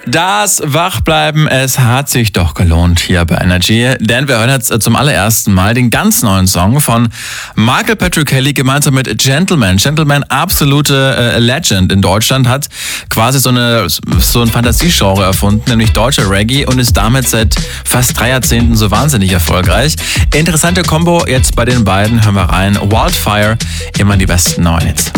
Das Wachbleiben, es hat sich doch gelohnt hier bei Energy, denn wir hören jetzt zum allerersten Mal den ganz neuen Song von Michael Patrick Kelly gemeinsam mit Gentleman. Gentleman, absolute Legend in Deutschland, hat quasi so ein Fantasiegenre erfunden, nämlich deutscher Reggae, und ist damit seit fast 3 Jahrzehnten so wahnsinnig erfolgreich. Interessante Kombo jetzt bei den beiden, hören wir rein. Wildfire, immer die besten neuen Hits.